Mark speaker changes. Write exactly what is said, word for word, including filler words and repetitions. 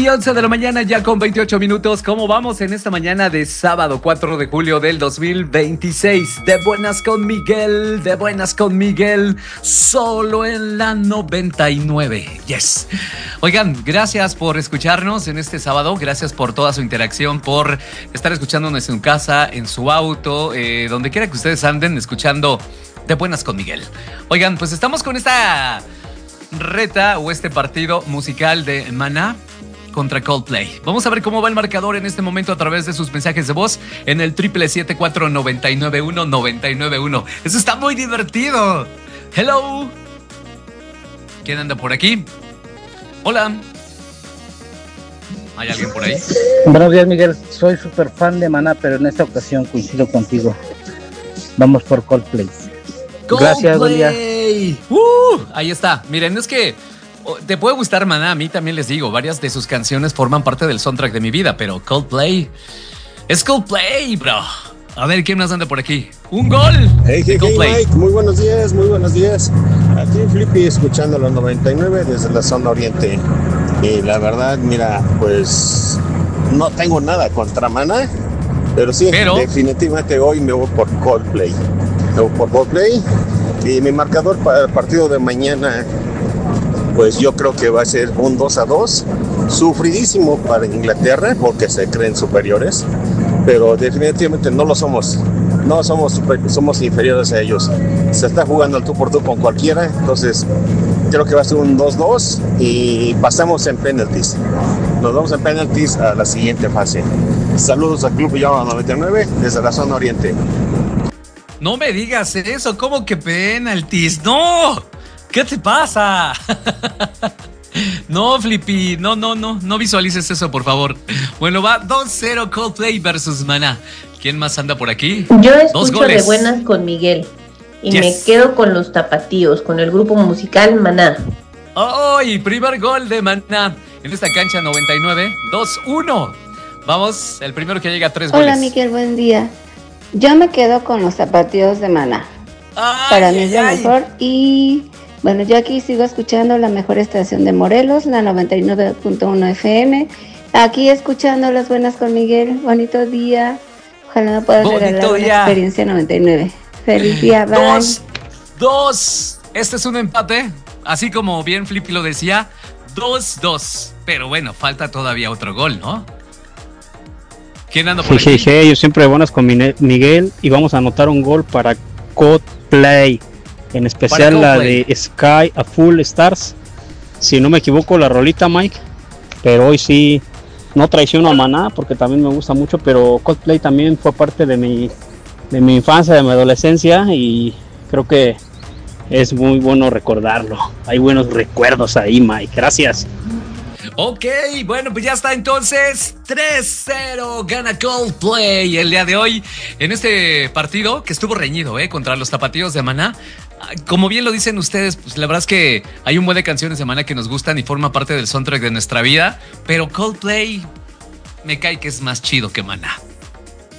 Speaker 1: y once de la mañana, ya con veintiocho minutos. ¿Cómo vamos en esta mañana de sábado cuatro de julio del dos mil veintiséis? De buenas con Miguel, de buenas con Miguel, solo en la noventa y nueve. Yes. Oigan, gracias por escucharnos en este sábado. Gracias por toda su interacción, por estar escuchándonos en su casa, en su auto, eh, donde quiera que ustedes anden escuchando De Buenas con Miguel. Oigan, pues estamos con esta reta o este partido musical de Maná contra Coldplay. Vamos a ver cómo va el marcador en este momento a través de sus mensajes de voz en el triple siete cuatro nueve nueve uno nueve nueve uno. Eso está muy divertido. Hello. ¿Quién anda por aquí? Hola. ¿Hay alguien por ahí?
Speaker 2: Buenos días, Miguel. Soy súper fan de Maná, pero en esta ocasión coincido contigo. Vamos por Coldplay.
Speaker 1: Coldplay.
Speaker 2: Gracias, buen día.
Speaker 1: Uh, ahí está. Miren, es que te puede gustar Maná, a mí también les digo, varias de sus canciones forman parte del soundtrack de mi vida, pero Coldplay es Coldplay, bro. A ver, ¿quién más anda por aquí? ¡Un gol!
Speaker 3: Hey, hey, hey, Mike, muy buenos días, muy buenos días. Aquí Flippy escuchando los noventa y nueve desde la zona oriente. Y la verdad, mira, pues no tengo nada contra Maná, pero sí, pero... definitivamente hoy me voy por Coldplay. Me voy por Coldplay y mi marcador para el partido de mañana, pues yo creo que va a ser un dos a dos, sufridísimo para Inglaterra porque se creen superiores, pero definitivamente no lo somos, no somos super, somos inferiores a ellos. Se está jugando al tú por tú con cualquiera, entonces creo que va a ser un dos dos y pasamos en penalties. Nos vamos en penalties a la siguiente fase. Saludos al Club Villava noventa y nueve desde la zona oriente.
Speaker 1: No me digas eso, ¿cómo que penalties? ¡No! ¿Qué te pasa? No, Flippy, no, no, no, no visualices eso, por favor. Bueno, va dos cero Coldplay versus Maná. ¿Quién más anda por aquí?
Speaker 4: Yo escucho De Buenas con Miguel y yes. me quedo con los tapatíos, con el grupo musical Maná.
Speaker 1: ¡Ay! Primer gol de Maná en esta cancha noventa y nueve, dos uno. Vamos, el primero que llega a tres
Speaker 5: Hola,
Speaker 1: goles.
Speaker 5: Hola, Miguel, buen día. Yo me quedo con los tapatíos de Maná.
Speaker 1: Ay,
Speaker 5: Para mí
Speaker 1: ay,
Speaker 5: es lo
Speaker 1: ay.
Speaker 5: mejor. Y bueno, yo aquí sigo escuchando la mejor estación de Morelos, la noventa y nueve punto uno F M. Aquí escuchando Las Buenas con Miguel. Bonito día. Ojalá me puedas
Speaker 1: Bonito
Speaker 5: regalar una
Speaker 1: día.
Speaker 5: experiencia noventa y nueve. Feliz día, bye.
Speaker 1: Dos, dos. Este es un empate. Así como bien Flippy lo decía. Dos, dos. Pero bueno, falta todavía otro gol, ¿no? ¿Quién anda por
Speaker 2: hey,
Speaker 1: aquí?
Speaker 2: Hey, hey, yo siempre de buenas con Miguel y vamos a anotar un gol para Coldplay, en especial la de Sky a Full Stars, si no me equivoco la rolita, Mike, pero hoy sí no traiciono a Maná porque también me gusta mucho, pero Coldplay también fue parte de mi, de mi infancia, de mi adolescencia y creo que es muy bueno recordarlo, hay buenos recuerdos ahí, Mike, gracias.
Speaker 1: Ok, bueno, pues ya está entonces, tres cero, gana Coldplay el día de hoy en este partido que estuvo reñido, ¿eh? Contra los tapatíos de Maná. Como bien lo dicen ustedes, pues la verdad es que hay un buen de canciones de Maná que nos gustan y forma parte del soundtrack de nuestra vida, pero Coldplay me cae que es más chido que Maná.